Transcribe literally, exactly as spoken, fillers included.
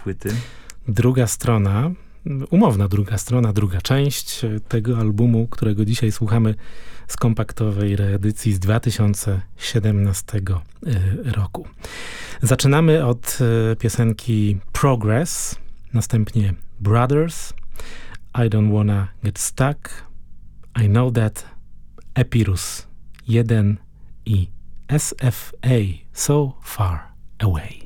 płyty? Druga strona, umowna druga strona, druga część tego albumu, którego dzisiaj słuchamy z kompaktowej reedycji z dwa tysiące siedemnastego roku. Zaczynamy od piosenki Progress, następnie Brothers, I Don't Wanna Get Stuck, I Know That, Epirus jeden i S F A, So Far Away.